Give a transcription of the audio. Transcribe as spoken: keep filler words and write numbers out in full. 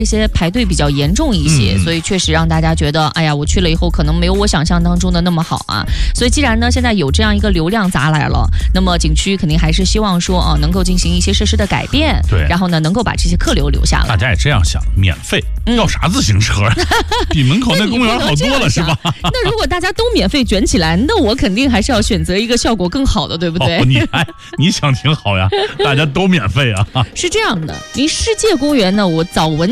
这些排队比较严重一些，嗯、所以确实让大家觉得，哎呀，我去了以后可能没有我想象当中的那么好啊。所以既然呢现在有这样一个流量砸来了，那么景区肯定还是希望说啊能够进行一些设施的改变， 对， 然后呢能够把这些客流留下来。 大家也这样想，免费、嗯、要啥自行车？比门口那公园好多了是吧？ 那如果大家都免费卷起来，那我肯定还是要选择一个效果更好的，对不对？ 哦、你还你想挺好呀，大家都免费啊。 是这样的，离世界公园呢，我早闻。